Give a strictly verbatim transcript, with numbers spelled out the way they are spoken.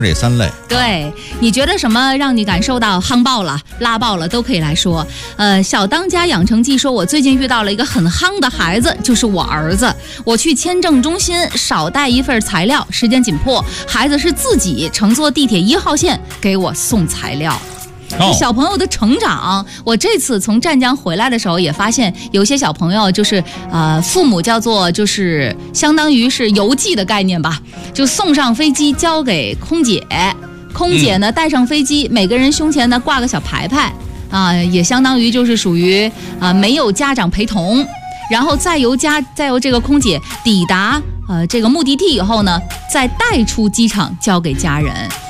这三类。 对，你觉得什么让你感受到夯爆了、拉爆了，都可以来说。呃，小当家养成记说，我最近遇到了一个很夯的孩子，就是我儿子。我去签证中心少带一份材料，时间紧迫，孩子是自己乘坐地铁一号线给我送材料。 哦、 小朋友的成长，我这次从湛江回来的时候也发现，有些小朋友就是呃，父母叫做就是相当于是邮寄的概念吧，就送上飞机交给空姐，空姐呢带上飞机，每个人胸前呢挂个小牌牌啊、呃，也相当于就是属于啊、呃、没有家长陪同，然后再由家再由这个空姐抵达呃这个目的地以后呢，再带出机场交给家人。